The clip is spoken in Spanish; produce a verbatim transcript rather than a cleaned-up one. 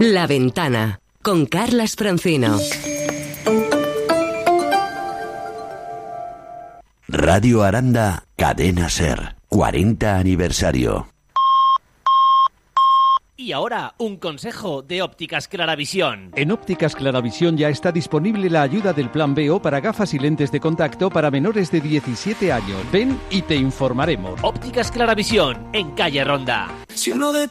La Ventana, con Carlas Francino. Radio Aranda, Cadena Ser, cuarenta aniversario. Y ahora, un consejo de Ópticas Claravisión. En Ópticas Claravisión ya está disponible la ayuda del Plan B O para gafas y lentes de contacto para menores de diecisiete años. Ven y te informaremos. Ópticas Claravisión, en calle Ronda. Si uno de